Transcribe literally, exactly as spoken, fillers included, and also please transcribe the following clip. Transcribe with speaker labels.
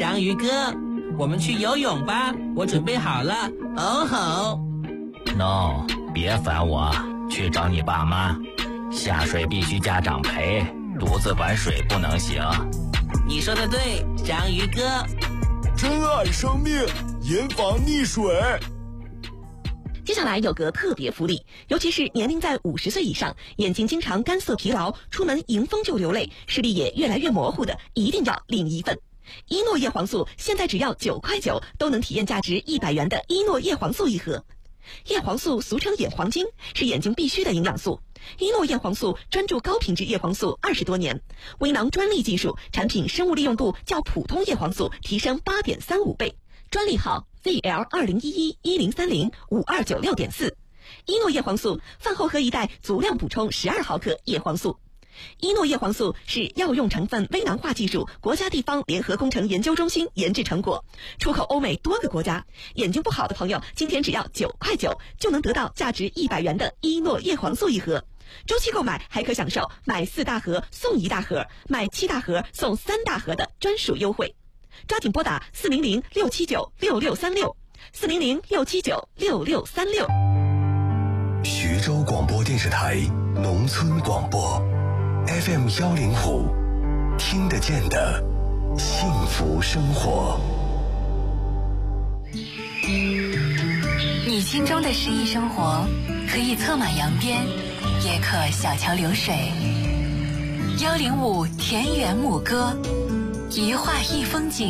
Speaker 1: 章鱼哥，我们去游泳吧，我准备好了。哦吼
Speaker 2: No， 别烦我，去找你爸妈。下水必须家长陪，独自玩水不能行。
Speaker 1: 你说的对，章鱼哥。
Speaker 3: 珍爱生命，严防溺水。
Speaker 4: 接下来有个特别福利，尤其是年龄在五十岁以上，眼睛经常干涩疲劳，出门迎风就流泪，视力也越来越模糊的，一定要领一份。伊诺叶黄素现在只要九块九，都能体验价值一百元的伊诺叶黄素一盒。叶黄素俗称眼黄金，是眼睛必需的营养素。伊诺叶黄素专注高品质叶黄素二十多年，微囊专利技术，产品生物利用度较普通叶黄素提升 八点三五 倍，专利号 Z L 二零一一一零三零五二九六点四。伊诺叶黄素饭后喝一袋，足量补充十二毫克叶黄素。伊诺叶黄素是药用成分微囊化技术国家地方联合工程研究中心研制成果，出口欧美多个国家。眼睛不好的朋友，今天只要九块九就能得到价值一百元的伊诺叶黄素一盒。周期购买还可享受买四大盒送一大盒，买七大盒送三大盒的专属优惠。抓紧拨打四零零六七九六六三六，四零零六七九六六三六。
Speaker 5: 徐州广播电视台农村广播 F M 幺零五，听得见的幸福生活。
Speaker 6: 你心中的诗意生活，可以策马扬鞭，也可小桥流水。幺零五田园牧歌，一画一风景，